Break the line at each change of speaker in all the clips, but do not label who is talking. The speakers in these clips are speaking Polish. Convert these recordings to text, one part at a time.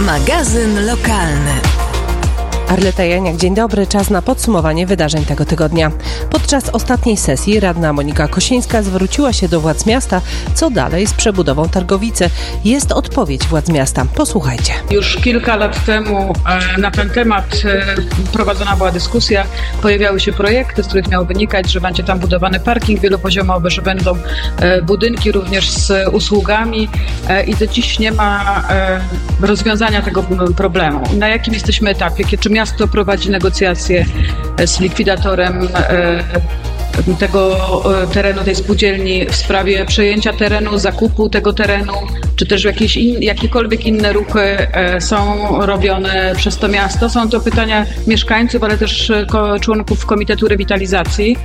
Magazyn lokalny.
Arleta Janiak, dzień dobry. Czas na podsumowanie wydarzeń tego tygodnia. Podczas ostatniej sesji radna Monika Kosińska zwróciła się do władz miasta, co dalej z przebudową Targowicy. Jest odpowiedź władz miasta. Posłuchajcie.
Już kilka lat temu na ten temat prowadzona była dyskusja. Pojawiały się projekty, z których miało wynikać, że będzie tam budowany parking wielopoziomowy, że będą budynki również z usługami i do dziś nie ma rozwiązania tego problemu. Na jakim jesteśmy etapie? Czy miasto prowadzi negocjacje z likwidatorem tego terenu, tej spółdzielni w sprawie przejęcia terenu, zakupu tego terenu, czy też jakiekolwiek inne ruchy są robione przez to miasto? Są to pytania mieszkańców, ale też członków Komitetu Rewitalizacji,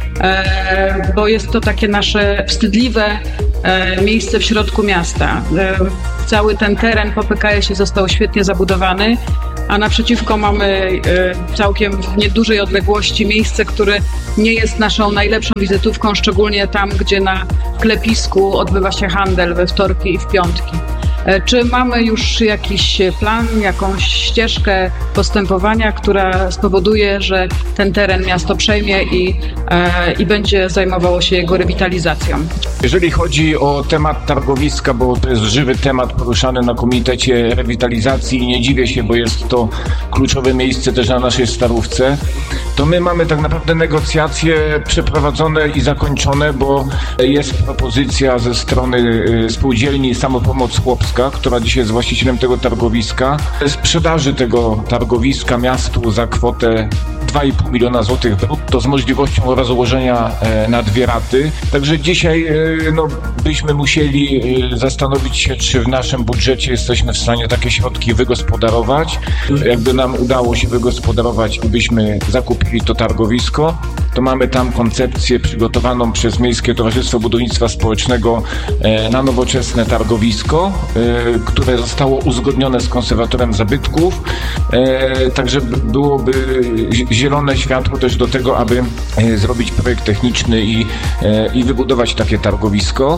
bo jest to takie nasze wstydliwe miejsce w środku miasta. Cały ten teren po PKS-ie został świetnie zabudowany, a naprzeciwko mamy całkiem w niedużej odległości miejsce, które nie jest naszą najlepszą wizytówką, szczególnie tam, gdzie na klepisku odbywa się handel we wtorki i w piątki. Czy mamy już jakiś plan, jakąś ścieżkę postępowania, która spowoduje, że ten teren miasto przejmie i będzie zajmowało się jego rewitalizacją?
Jeżeli chodzi o temat targowiska, bo to jest żywy temat poruszany na Komitecie Rewitalizacji i nie dziwię się, bo jest to kluczowe miejsce też na naszej Starówce, to my mamy tak naprawdę negocjacje przeprowadzone i zakończone, bo jest propozycja ze strony spółdzielni Samopomoc Chłopska, która dzisiaj jest właścicielem tego targowiska, sprzedaży tego targowiska miastu za kwotę 2,5 miliona złotych brutto z możliwością rozłożenia na 2 raty. Także dzisiaj byśmy musieli zastanowić się, czy w naszym budżecie jesteśmy w stanie takie środki wygospodarować. Jakby nam udało się wygospodarować i byśmy zakupili to targowisko, to mamy tam koncepcję przygotowaną przez Miejskie Towarzystwo Budownictwa Społecznego na nowoczesne targowisko, które zostało uzgodnione z konserwatorem zabytków. Także byłoby zielone światło też do tego, aby zrobić projekt techniczny i wybudować takie targowisko.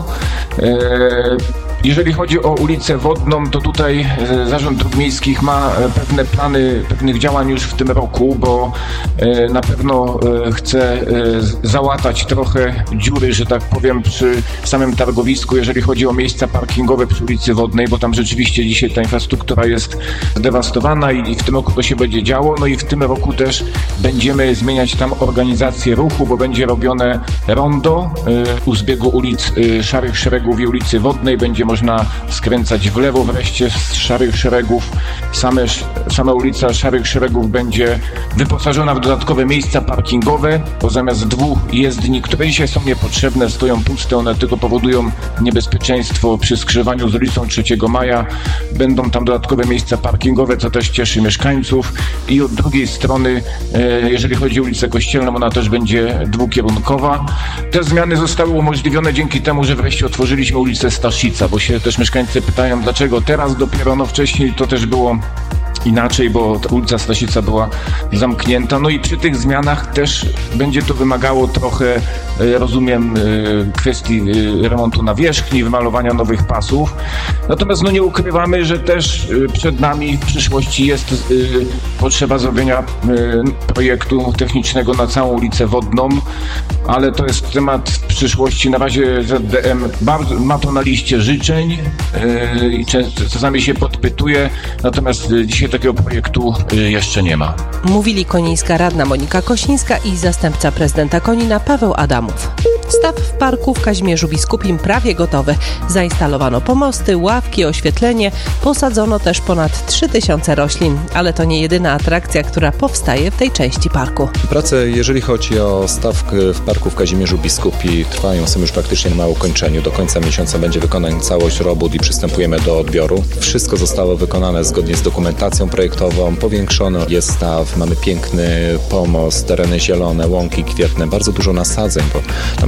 Jeżeli chodzi o ulicę Wodną, to tutaj Zarząd Dróg Miejskich ma pewne plany, pewnych działań już w tym roku, bo na pewno chce załatać trochę dziury, że tak powiem, przy samym targowisku, jeżeli chodzi o miejsca parkingowe przy ulicy Wodnej, bo tam rzeczywiście dzisiaj ta infrastruktura jest zdewastowana i w tym roku to się będzie działo. No i w tym roku też będziemy zmieniać tam organizację ruchu, bo będzie robione rondo u zbiegu ulic Szarych Szeregów i ulicy Wodnej. Będzie można skręcać w lewo wreszcie z Szarych Szeregów. Sama ulica Szarych Szeregów będzie wyposażona w dodatkowe miejsca parkingowe, bo zamiast 2 jezdni, które dzisiaj są niepotrzebne, stoją puste, one tylko powodują niebezpieczeństwo przy skrzyżowaniu z ulicą 3 Maja. Będą tam dodatkowe miejsca parkingowe, co też cieszy mieszkańców. I od drugiej strony, jeżeli chodzi o ulicę Kościelną, ona też będzie dwukierunkowa. Te zmiany zostały umożliwione dzięki temu, że wreszcie otworzyliśmy ulicę Staszica, bo się też mieszkańcy pytają, dlaczego teraz dopiero, wcześniej to też było inaczej, bo ulica Staszica była zamknięta. No i przy tych zmianach też będzie to wymagało trochę, rozumiem, kwestii remontu nawierzchni, wymalowania nowych pasów. Natomiast nie ukrywamy, że też przed nami w przyszłości jest potrzeba zrobienia projektu technicznego na całą ulicę Wodną, ale to jest temat w przyszłości. Na razie ZDM ma to na liście życzeń i czasami się podpytuje, natomiast dzisiaj takiego projektu jeszcze nie ma.
Mówili konińska radna Monika Kosińska i zastępca prezydenta Konina Paweł Adamów. Staw w parku w Kazimierzu Biskupim prawie gotowy. Zainstalowano pomosty, ławki, oświetlenie. Posadzono też ponad 3000 roślin. Ale to nie jedyna atrakcja, która powstaje w tej części parku.
Prace, jeżeli chodzi o staw w parku w Kazimierzu Biskupi, trwają, są już praktycznie na ukończeniu. Do końca miesiąca będzie wykonana całość robót i przystępujemy do odbioru. Wszystko zostało wykonane zgodnie z dokumentacją projektową. Powiększono jest staw, mamy piękny pomost, tereny zielone, łąki kwietne, bardzo dużo nasadzeń, bo tam jest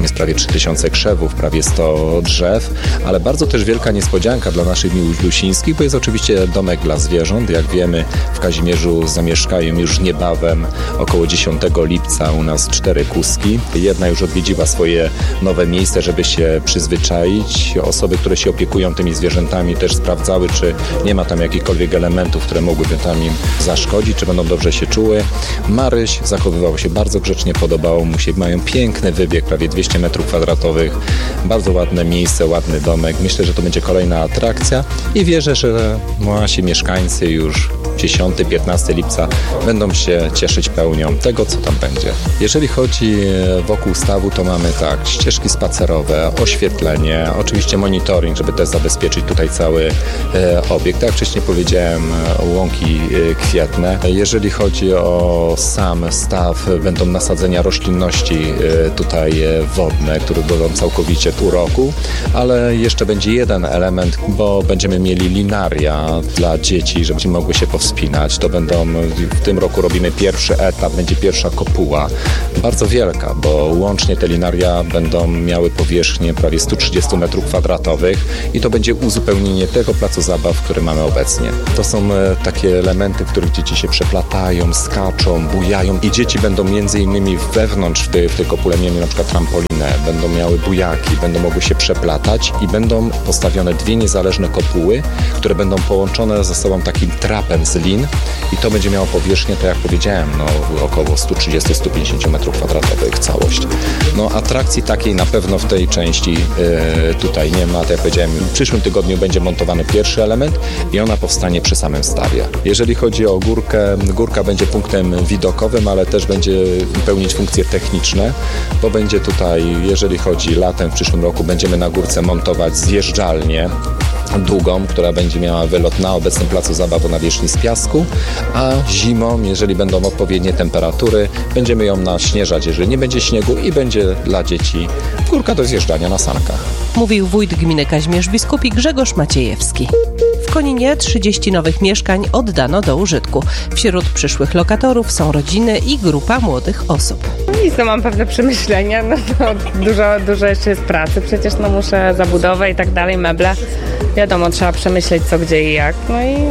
jest prawie 3000 krzewów, prawie 100 drzew, ale bardzo też wielka niespodzianka dla naszych miłusińskich, bo jest oczywiście domek dla zwierząt. Jak wiemy, w Kazimierzu zamieszkają już niebawem około 10 lipca u nas 4 kuski. Jedna już odwiedziła swoje nowe miejsce, żeby się przyzwyczaić. Osoby, które się opiekują tymi zwierzętami, też sprawdzały, czy nie ma tam jakichkolwiek elementów, które mogłyby tam im zaszkodzić, czy będą dobrze się czuły. Maryś zachowywał się bardzo grzecznie, podobało mu się. Mają piękny wybieg, prawie 200 m2. Bardzo ładne miejsce, ładny domek. Myślę, że to będzie kolejna atrakcja i wierzę, że nasi mieszkańcy już 10-15 lipca będą się cieszyć pełnią tego, co tam będzie. Jeżeli chodzi wokół stawu, to mamy tak, ścieżki spacerowe, oświetlenie, oczywiście monitoring, żeby też zabezpieczyć tutaj cały obiekt. Tak jak wcześniej powiedziałem, łąki kwietne. Jeżeli chodzi o sam staw, będą nasadzenia roślinności tutaj wodne, które będą całkowicie tu roku, ale jeszcze będzie jeden element, bo będziemy mieli linaria dla dzieci, żeby mogły się powspinać. To będą, w tym roku robimy pierwszy etap, będzie pierwsza kopuła, bardzo wielka, bo łącznie te linaria będą miały powierzchnię prawie 130 m2 i to będzie uzupełnienie tego placu zabaw, który mamy obecnie. To są takie elementy, w których dzieci się przeplatają, skaczą, bujają i dzieci będą między innymi wewnątrz w tej kopule mieli na przykład trampolinę, będą miały bujaki, będą mogły się przeplatać i będą postawione 2 niezależne kopuły, które będą połączone ze sobą takim trapem z lin i to będzie miało powierzchnię, tak jak powiedziałem, około 130-150 m2 całość. Atrakcji takiej na pewno w tej części tutaj nie ma. Tak jak powiedziałem, w przyszłym tygodniu będzie montowany pierwszy element i ona powstanie przy samym stawie. Jeżeli chodzi o górkę, górka będzie punktem widokowym, ale też będzie pełnić funkcje techniczne, bo będzie tutaj, jeżeli chodzi latem w przyszłym roku, będziemy na górce montować zjeżdżalnię długą, która będzie miała wylot na obecnym placu zabaw o nawierzchni z piasku, a zimą, jeżeli będą odpowiednie temperatury, będziemy ją naśnieżać, jeżeli nie będzie śniegu i będzie dla dzieci górka do zjeżdżania na sankach.
Mówił wójt gminy Kazimierz Biskupi Grzegorz Maciejewski. W Koninie 30 nowych mieszkań oddano do użytku. Wśród przyszłych lokatorów są rodziny i grupa młodych osób.
Nic, mam pewne przemyślenia, dużo jeszcze jest pracy, przecież muszę zabudowę i tak dalej, meble. Wiadomo, trzeba przemyśleć co, gdzie i jak.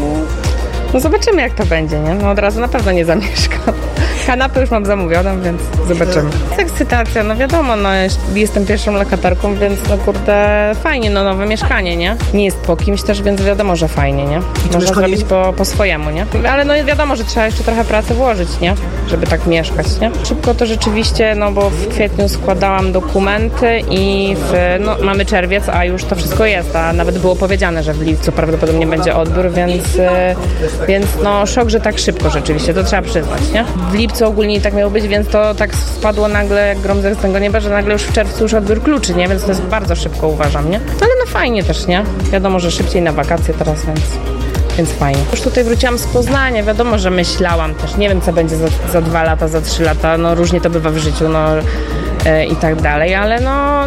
I zobaczymy jak to będzie, nie? Od razu na pewno nie zamieszkam. Kanapę już mam zamówioną, więc zobaczymy. Ekscytacja, wiadomo, jestem pierwszą lokatorką, więc kurde, fajnie, nowe mieszkanie, nie? Nie jest po kimś też, więc wiadomo, że fajnie, nie? Można zrobić po swojemu, nie? Ale wiadomo, że trzeba jeszcze trochę pracy włożyć, nie? Żeby tak mieszkać, nie? Szybko to rzeczywiście, bo w kwietniu składałam dokumenty i mamy czerwiec, a już to wszystko jest, a nawet było powiedziane, że w lipcu prawdopodobnie będzie odbiór, więc szok, że tak szybko rzeczywiście, to trzeba przyznać, nie? W lipcu ogólnie i tak miało być, więc to tak spadło nagle jak grom z jasnego nieba, że nagle już w czerwcu już odbiór kluczy, nie? Więc to jest bardzo szybko, uważam, nie? Ale fajnie też, nie? Wiadomo, że szybciej na wakacje teraz, więc fajnie. Już tutaj wróciłam z Poznania, wiadomo, że myślałam też, nie wiem co będzie za 2 lata, za 3 lata, różnie to bywa w życiu, i tak dalej, ale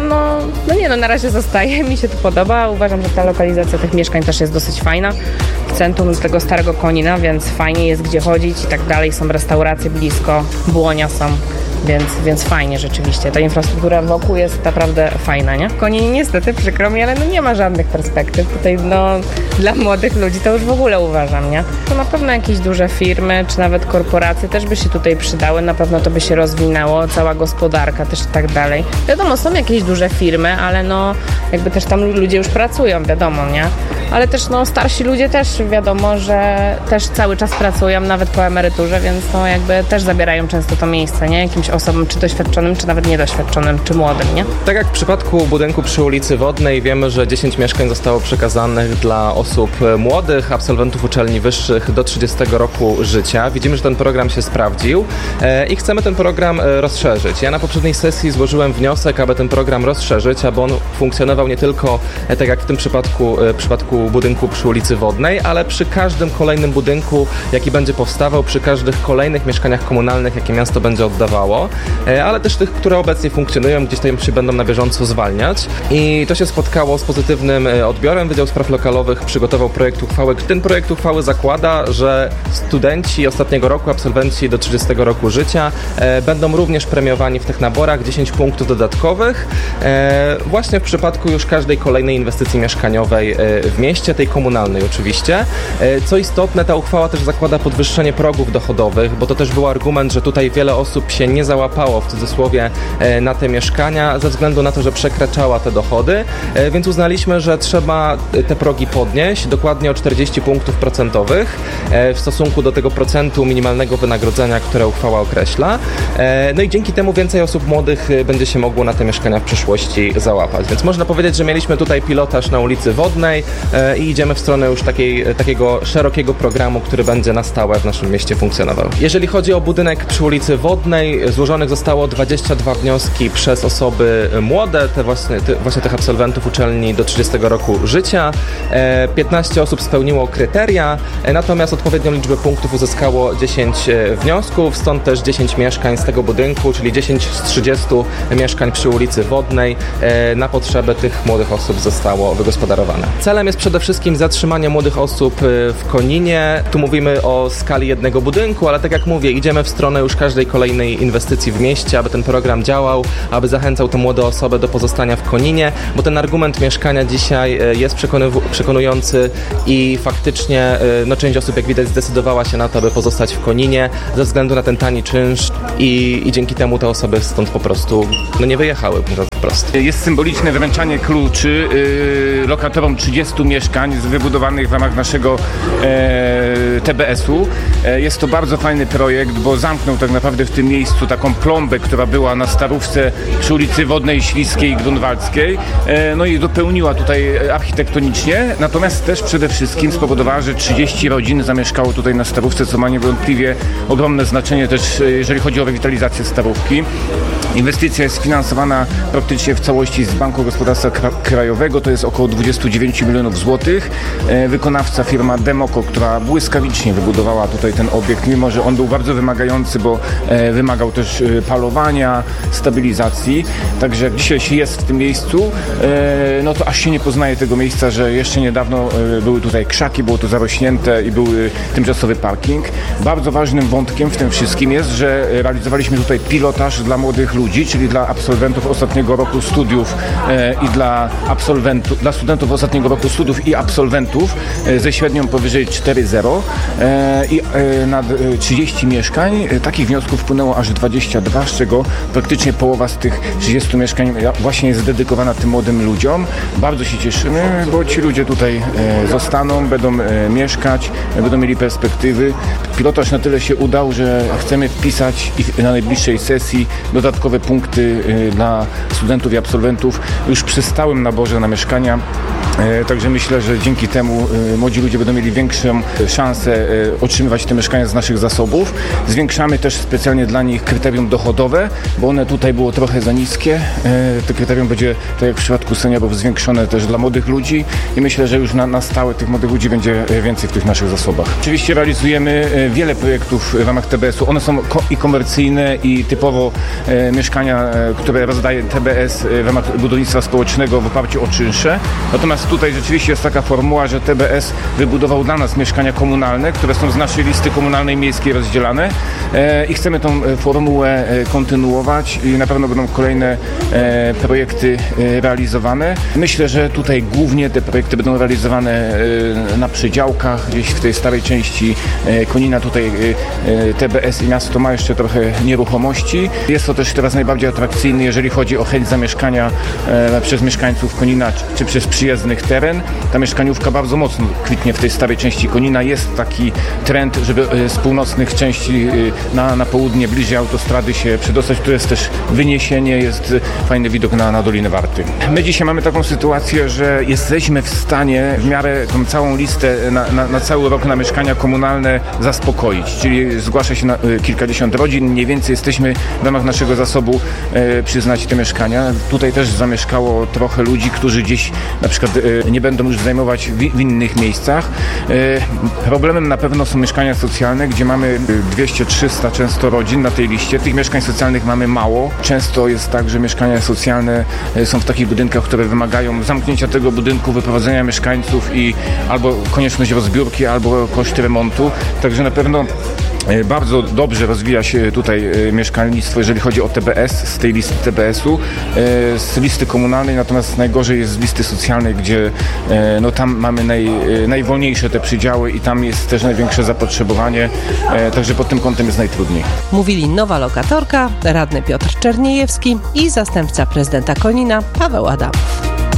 na razie zostaje, mi się to podoba, uważam, że ta lokalizacja tych mieszkań też jest dosyć fajna, w centrum tego starego Konina, więc fajnie jest gdzie chodzić i tak dalej, są restauracje blisko, błonia są, więc fajnie rzeczywiście, ta infrastruktura wokół jest naprawdę fajna, nie? Konin niestety, przykro mi, ale nie ma żadnych perspektyw, tutaj dla młodych ludzi to już w ogóle uważam, nie? To na pewno jakieś duże firmy, czy nawet korporacje też by się tutaj przydały, na pewno to by się rozwinęło, cała gospodarka też i tak dalej. Wiadomo, są jakieś duże firmy, ale jakby też tam ludzie już pracują, wiadomo, nie? Ale też starsi ludzie też wiadomo, że też cały czas pracują, nawet po emeryturze, więc jakby też zabierają często to miejsce, nie? Jakimś osobom czy doświadczonym, czy nawet niedoświadczonym, czy młodym, nie?
Tak jak w przypadku budynku przy ulicy Wodnej wiemy, że 10 mieszkań zostało przekazanych dla osób młodych, absolwentów uczelni wyższych do 30 roku życia. Widzimy, że ten program się sprawdził i chcemy ten program rozszerzyć. Ja na poprzedniej sesji złożyłem wniosek, aby ten program rozszerzyć, aby on funkcjonował nie tylko tak jak w tym przypadku przypadku budynku przy ulicy Wodnej, ale przy każdym kolejnym budynku, jaki będzie powstawał, przy każdych kolejnych mieszkaniach komunalnych, jakie miasto będzie oddawało, ale też tych, które obecnie funkcjonują, gdzieś tam się będą na bieżąco zwalniać. I to się spotkało z pozytywnym odbiorem. Wydział Spraw Lokalowych przygotował projekt uchwały. Ten projekt uchwały zakłada, że studenci ostatniego roku, absolwenci do 30 roku życia będą również premiowani w tych naborach 10 punktów dodatkowych właśnie w przypadku już każdej kolejnej inwestycji mieszkaniowej w mieście, tej komunalnej oczywiście. Co istotne, ta uchwała też zakłada podwyższenie progów dochodowych, bo to też był argument, że tutaj wiele osób się nie załapało w cudzysłowie na te mieszkania ze względu na to, że przekraczała te dochody, więc uznaliśmy, że trzeba te progi podnieść dokładnie o 40 punktów procentowych w stosunku do tego procentu minimalnego wynagrodzenia, które uchwała określa. No i dzięki temu więcej osób młodych będzie się mogło na te mieszkania w przyszłości załapać. Więc można powiedzieć, że mieliśmy tutaj pilotaż na ulicy Wodnej i idziemy w stronę już takiego szerokiego programu, który będzie na stałe w naszym mieście funkcjonował. Jeżeli chodzi o budynek przy ulicy Wodnej, złożonych zostało 22 wnioski przez osoby młode, właśnie tych absolwentów uczelni do 30 roku życia. 15 osób spełniło kryteria, natomiast odpowiednią liczbę punktów uzyskało 10 wniosków, stąd też 10 mieszkań z tego budynku, czyli 10 z 30 mieszkań przy ulicy Wodnej na potrzeby tych młodych osób zostało wygospodarowane. Celem jest przede wszystkim zatrzymanie młodych osób w Koninie. Tu mówimy o skali jednego budynku, ale tak jak mówię, idziemy w stronę już każdej kolejnej inwestycji w mieście, aby ten program działał, aby zachęcał te młode osoby do pozostania w Koninie, bo ten argument mieszkania dzisiaj jest przekonujący i faktycznie część osób, jak widać, zdecydowała się na to, aby pozostać w Koninie ze względu na ten tani czynsz i dzięki temu te osoby stąd po prostu nie wyjechały, mówiąc wprost.
Jest symboliczne wręczanie kluczy lokatorom 30 mieszkań wybudowanych w ramach naszego TBS-u. Jest to bardzo fajny projekt, bo zamknął tak naprawdę w tym miejscu taką plombę, która była na Starówce przy ulicy Wodnej, Śliskiej i Grunwaldzkiej. No i dopełniła tutaj architektonicznie, natomiast też przede wszystkim spowodowała, że 30 rodzin zamieszkało tutaj na Starówce, co ma niewątpliwie ogromne znaczenie też, jeżeli chodzi o rewitalizację Starówki. Inwestycja jest finansowana praktycznie w całości z Banku Gospodarstwa Krajowego, to jest około 29 milionów złotych. Wykonawca firma Demoko, która błyskawicznie wybudowała tutaj ten obiekt, mimo że on był bardzo wymagający, bo wymagał też palowania, stabilizacji. Także jak dzisiaj się jest w tym miejscu, no to aż się nie poznaje tego miejsca, że jeszcze niedawno były tutaj krzaki, było to zarośnięte i był tymczasowy parking. Bardzo ważnym wątkiem w tym wszystkim jest, że realizowaliśmy tutaj pilotaż dla młodych ludzi, czyli dla absolwentów ostatniego roku studiów i dla studentów ostatniego roku studiów i absolwentów ze średnią powyżej 4,0 i na 30 mieszkań takich wniosków wpłynęło aż 22, z czego praktycznie połowa z tych 30 mieszkań właśnie jest dedykowana tym młodym ludziom. Bardzo się cieszymy, bo ci ludzie tutaj zostaną, będą mieszkać, będą mieli perspektywy. Pilotaż na tyle się udał, że chcemy wpisać na najbliższej sesji dodatkowe punkty dla studentów i absolwentów już przy stałym naborze na mieszkania. Także myślę, że dzięki temu młodzi ludzie będą mieli większą szansę otrzymywać te mieszkania z naszych zasobów. Zwiększamy też specjalnie dla nich kryterium dochodowe, bo one tutaj było trochę za niskie. To kryterium będzie, tak jak w przypadku seniorów, zwiększone też dla młodych ludzi i myślę, że już na stałe tych młodych ludzi będzie więcej w tych naszych zasobach. Oczywiście realizujemy wiele projektów w ramach TBS-u. One są i komercyjne, i typowo mieszkania, które rozdaje TBS w ramach budownictwa społecznego w oparciu o czynsze. Natomiast tutaj rzeczywiście jest taka formuła, że TBS wybudował dla nas mieszkania komunalne, które są z naszej listy komunalnej miejskiej rozdzielane i chcemy tą formułę kontynuować i na pewno będą kolejne projekty realizowane. Myślę, że tutaj głównie te projekty będą realizowane na przydziałkach, gdzieś w tej starej części Konina. Tutaj TBS i miasto ma jeszcze trochę nieruchomości. Jest to też teraz najbardziej atrakcyjny, jeżeli chodzi o chęć zamieszkania przez mieszkańców Konina czy przez przyjezdnych teren. Ta mieszkaniówka bardzo mocno kwitnie w tej starej części Konina. Jest taki trend, żeby z północnych części na południe, bliżej autostrady się przedostać. Tu jest też wyniesienie, jest fajny widok na Dolinę Warty. My dzisiaj mamy taką sytuację, że jesteśmy w stanie w miarę tą całą listę na cały rok na mieszkania komunalne zaspokoić. Czyli zgłasza się kilkadziesiąt rodzin. Mniej więcej jesteśmy w ramach naszego zasobu przyznać te mieszkania. Tutaj też zamieszkało trochę ludzi, którzy gdzieś na przykład nie będą będą już zajmować w innych miejscach. Problemem na pewno są mieszkania socjalne, gdzie mamy 200-300 często rodzin na tej liście. Tych mieszkań socjalnych mamy mało. Często jest tak, że mieszkania socjalne są w takich budynkach, które wymagają zamknięcia tego budynku, wyprowadzenia mieszkańców i albo konieczność rozbiórki, albo koszty remontu. Także na pewno bardzo dobrze rozwija się tutaj mieszkalnictwo, jeżeli chodzi o TBS, z tej listy TBS-u, z listy komunalnej, natomiast najgorzej jest z listy socjalnej, gdzie no, tam mamy najwolniejsze te przydziały i tam jest też największe zapotrzebowanie, także pod tym kątem jest najtrudniej.
Mówili nowa lokatorka, radny Piotr Czerniejewski i zastępca prezydenta Konina Paweł Adamów.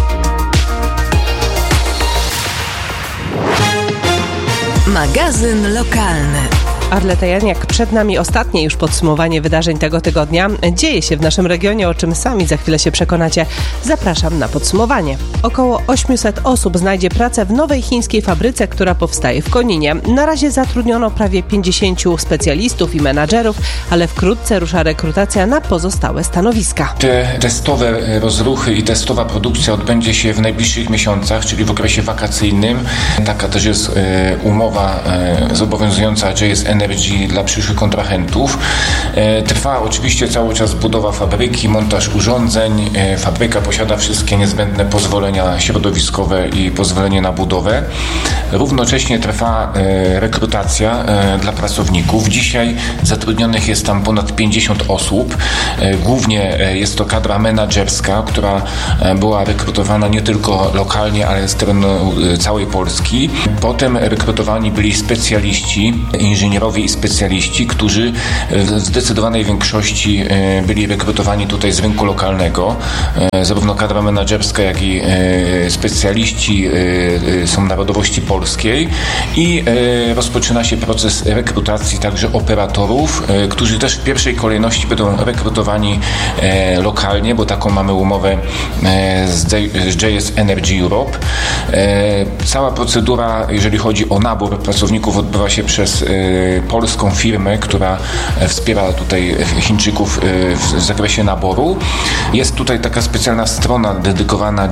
Magazyn lokalny.
Arleta Janiak, przed nami ostatnie już podsumowanie wydarzeń tego tygodnia. Dzieje się w naszym regionie, o czym sami za chwilę się przekonacie. Zapraszam na podsumowanie. Około 800 osób znajdzie pracę w nowej chińskiej fabryce, która powstaje w Koninie. Na razie zatrudniono prawie 50 specjalistów i menadżerów, ale wkrótce rusza rekrutacja na pozostałe stanowiska.
Te testowe rozruchy i testowa produkcja odbędzie się w najbliższych miesiącach, czyli w okresie wakacyjnym. Taka też jest umowa zobowiązująca JS Energy dla przyszłych kontrahentów. Trwa oczywiście cały czas budowa fabryki, montaż urządzeń. Fabryka posiada wszystkie niezbędne pozwolenia środowiskowe i pozwolenie na budowę. Równocześnie trwa rekrutacja dla pracowników. Dzisiaj zatrudnionych jest tam ponad 50 osób. Głównie jest to kadra menadżerska, która była rekrutowana nie tylko lokalnie, ale z terenu całej Polski. Potem rekrutowani byli specjaliści, inżynierowie i specjaliści, którzy w zdecydowanej większości byli rekrutowani tutaj z rynku lokalnego. Zarówno kadra menadżerska, jak i specjaliści są narodowości polskiej i rozpoczyna się proces rekrutacji także operatorów, którzy też w pierwszej kolejności będą rekrutowani lokalnie, bo taką mamy umowę z JS Energy Europe. Cała procedura, jeżeli chodzi o nabór pracowników, odbywa się przez polską firmę, która wspiera tutaj Chińczyków w zakresie naboru. Jest tutaj taka specjalna strona dedykowana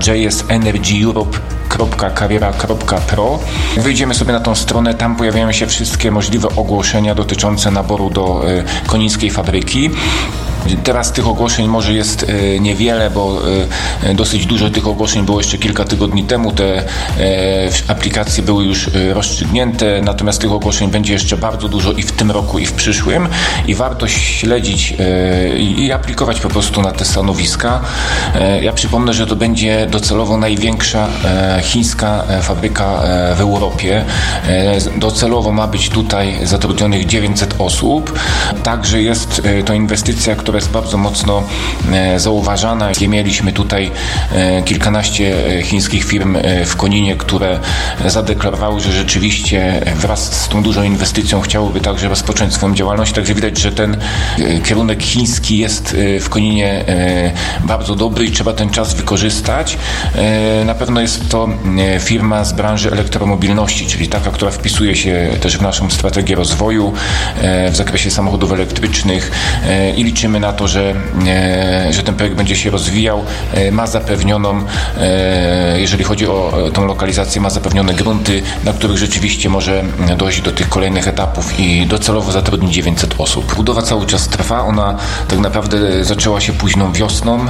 jsenergyeurope.kariera.pro. Wyjdziemy sobie na tą stronę, tam pojawiają się wszystkie możliwe ogłoszenia dotyczące naboru do konińskiej fabryki. Teraz tych ogłoszeń może jest niewiele, bo dosyć dużo tych ogłoszeń było jeszcze kilka tygodni temu. Te aplikacje były już rozstrzygnięte, natomiast tych ogłoszeń będzie jeszcze bardzo dużo i w tym roku, i w przyszłym. I warto śledzić i aplikować po prostu na te stanowiska. Ja przypomnę, że to będzie docelowo największa chińska fabryka w Europie. Docelowo ma być tutaj zatrudnionych 900 osób. Także jest to inwestycja, która jest bardzo mocno zauważana. Mieliśmy tutaj kilkanaście chińskich firm w Koninie, które zadeklarowały, że rzeczywiście wraz z tą dużą inwestycją chciałyby także rozpocząć swoją działalność. Także widać, że ten kierunek chiński jest w Koninie bardzo dobry i trzeba ten czas wykorzystać. Na pewno jest to firma z branży elektromobilności, czyli taka, która wpisuje się też w naszą strategię rozwoju w zakresie samochodów elektrycznych i liczymy na to, że ten projekt będzie się rozwijał. Ma zapewnioną, jeżeli chodzi o tą lokalizację, ma zapewnione grunty, na których rzeczywiście może dojść do tych kolejnych etapów i docelowo zatrudnić 900 osób. Budowa cały czas trwa, ona tak naprawdę zaczęła się późną wiosną,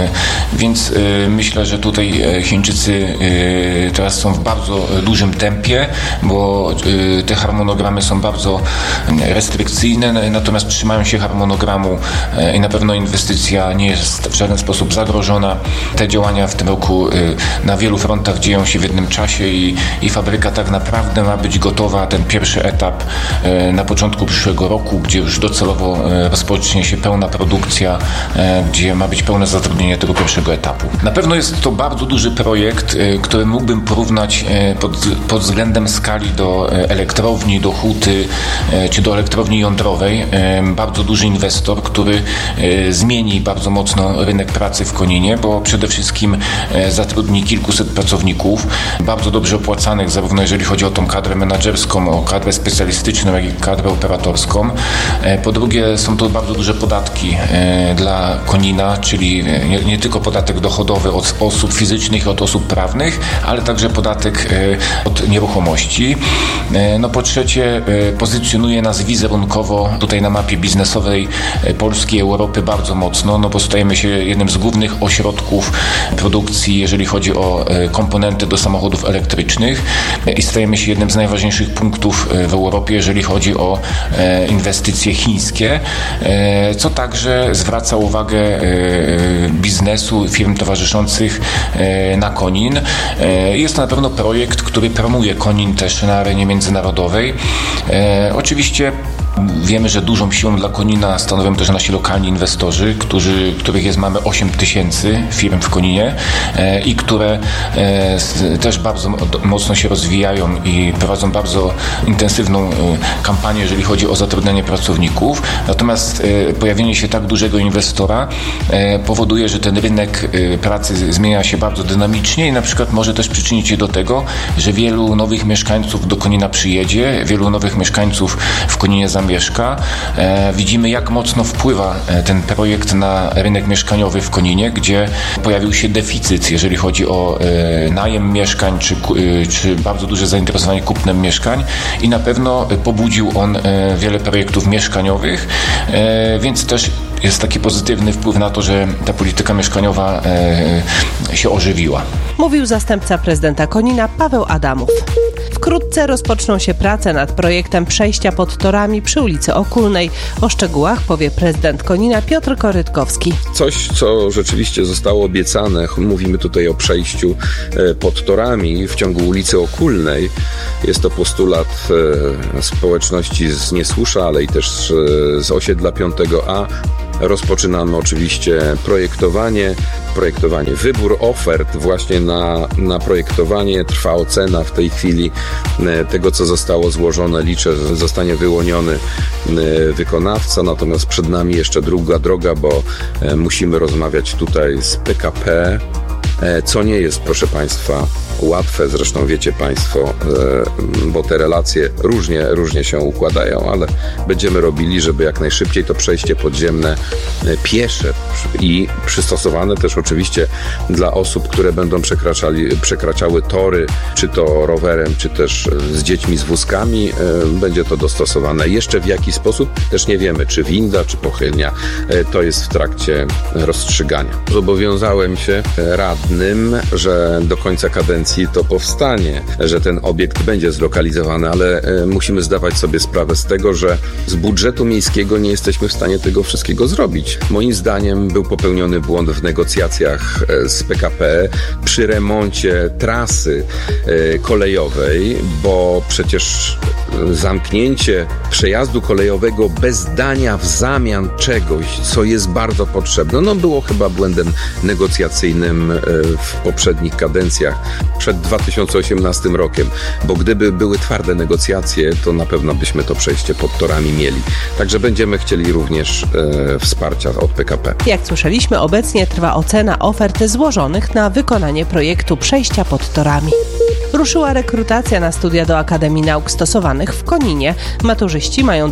więc myślę, że tutaj Chińczycy teraz są w bardzo dużym tempie, bo te harmonogramy są bardzo restrykcyjne, natomiast trzymają się harmonogramu i na pewno inwestycja nie jest w żaden sposób zagrożona. Te działania w tym roku na wielu frontach dzieją się w jednym czasie i fabryka tak naprawdę ma być gotowa, ten pierwszy etap na początku przyszłego roku, gdzie już docelowo rozpocznie się pełna produkcja, gdzie ma być pełne zatrudnienie tego pierwszego etapu. Na pewno jest to bardzo duży projekt, który mógłbym porównać pod względem skali do elektrowni, do huty czy do elektrowni jądrowej. Bardzo duży inwestor, który zmieni bardzo mocno rynek pracy w Koninie, bo przede wszystkim zatrudni kilkuset pracowników, bardzo dobrze opłacanych, zarówno jeżeli chodzi o tą kadrę menadżerską, o kadrę specjalistyczną, jak i kadrę operatorską. Po drugie, są to bardzo duże podatki dla Konina, czyli nie tylko podatek dochodowy od osób fizycznych i od osób prawnych, ale także podatek od nieruchomości. No po trzecie, pozycjonuje nas wizerunkowo tutaj na mapie biznesowej Polski i Europy bardzo mocno, no bo stajemy się jednym z głównych ośrodków produkcji, jeżeli chodzi o komponenty do samochodów elektrycznych i stajemy się jednym z najważniejszych punktów w Europie, jeżeli chodzi o inwestycje chińskie, co także zwraca uwagę biznesu, firm towarzyszących na Konin. Jest to na pewno projekt, który promuje Konin też na arenie międzynarodowej. Oczywiście wiemy, że dużą siłą dla Konina stanowią też nasi lokalni inwestorzy, których mamy 8 000 firm w Koninie i które też bardzo mocno się rozwijają i prowadzą bardzo intensywną kampanię, jeżeli chodzi o zatrudnianie pracowników. Natomiast pojawienie się tak dużego inwestora powoduje, że ten rynek pracy zmienia się bardzo dynamicznie i na przykład może też przyczynić się do tego, że wielu nowych mieszkańców do Konina przyjedzie, wielu nowych mieszkańców w Koninie zamieszka. Widzimy, jak mocno wpływa ten projekt na rynek mieszkaniowy w Koninie, gdzie pojawił się deficyt, jeżeli chodzi o najem mieszkań, czy bardzo duże zainteresowanie kupnem mieszkań i na pewno pobudził on wiele projektów mieszkaniowych, więc też jest taki pozytywny wpływ na to, że ta polityka mieszkaniowa się ożywiła.
Mówił zastępca prezydenta Konina Paweł Adamów. Wkrótce rozpoczną się prace nad projektem przejścia pod torami przy ulicy Okulnej. O szczegółach powie prezydent Konina Piotr Korytkowski.
Coś, co rzeczywiście zostało obiecane, mówimy tutaj o przejściu pod torami w ciągu ulicy Okulnej. Jest to postulat społeczności z Niesłusza, ale i też z osiedla 5A. Rozpoczynamy oczywiście projektowanie, wybór ofert właśnie na projektowanie. Trwa ocena w tej chwili tego, co zostało złożone. Liczę, że zostanie wyłoniony wykonawca, natomiast przed nami jeszcze długa droga, bo musimy rozmawiać tutaj z PKP, co nie jest, proszę Państwa, łatwe. Zresztą wiecie Państwo, bo te relacje różnie się układają, ale będziemy robili, żeby jak najszybciej to przejście podziemne piesze i przystosowane też oczywiście dla osób, które będą przekraczały tory, czy to rowerem, czy też z dziećmi z wózkami, będzie to dostosowane. Jeszcze w jaki sposób też nie wiemy, czy winda, czy pochylnia, to jest w trakcie rozstrzygania. Zobowiązałem się radnym, że do końca kadencji to powstanie, że ten obiekt będzie zlokalizowany, ale musimy zdawać sobie sprawę z tego, że z budżetu miejskiego nie jesteśmy w stanie tego wszystkiego zrobić. Moim zdaniem był popełniony błąd w negocjacjach z PKP przy remoncie trasy kolejowej, bo przecież zamknięcie przejazdu kolejowego bez dania w zamian czegoś, co jest bardzo potrzebne, było chyba błędem negocjacyjnym w poprzednich kadencjach przed 2018 rokiem, bo gdyby były twarde negocjacje, to na pewno byśmy to przejście pod torami mieli. Także będziemy chcieli również wsparcia od PKP.
Jak słyszeliśmy, obecnie trwa ocena ofert złożonych na wykonanie projektu przejścia pod torami. Ruszyła rekrutacja na studia do Akademii Nauk Stosowanych w Koninie. Maturzyści mają